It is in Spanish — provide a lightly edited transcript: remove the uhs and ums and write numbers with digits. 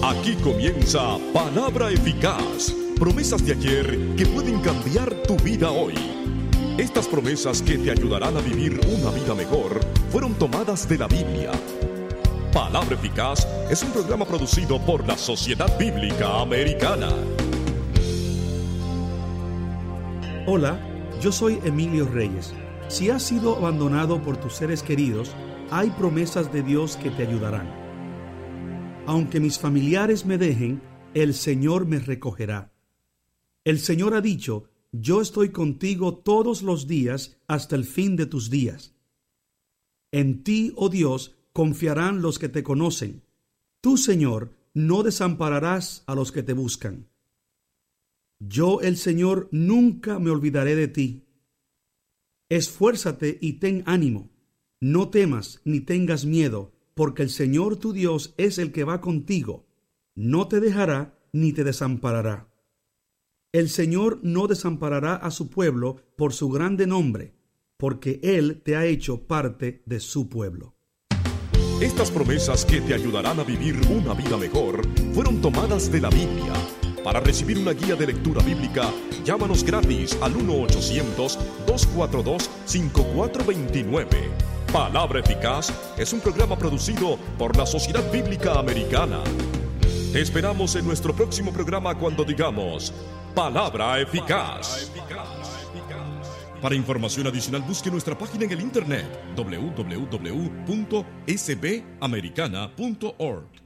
Aquí comienza Palabra Eficaz. Promesas de ayer que pueden cambiar tu vida hoy. Estas promesas que te ayudarán a vivir una vida mejor fueron tomadas de la Biblia. Palabra Eficaz es un programa producido por la Sociedad Bíblica Americana. Hola, yo soy Emilio Reyes. Si has sido abandonado por tus seres queridos, hay promesas de Dios que te ayudarán. Aunque mis familiares me dejen, el Señor me recogerá. El Señor ha dicho: yo estoy contigo todos los días hasta el fin de tus días. En ti, oh Dios, confiarán los que te conocen. Tú, Señor, no desampararás a los que te buscan. Yo, el Señor, nunca me olvidaré de ti. Esfuérzate y ten ánimo. No temas ni tengas miedo, porque el Señor tu Dios es el que va contigo. No te dejará ni te desamparará. El Señor no desamparará a su pueblo por su grande nombre, porque Él te ha hecho parte de su pueblo. Estas promesas que te ayudarán a vivir una vida mejor fueron tomadas de la Biblia. Para recibir una guía de lectura bíblica, llámanos gratis al 1-800-242-5429. Palabra Eficaz es un programa producido por la Sociedad Bíblica Americana. Te esperamos en nuestro próximo programa cuando digamos Palabra Eficaz. Para información adicional, busque nuestra página en el internet www.sbamericana.org.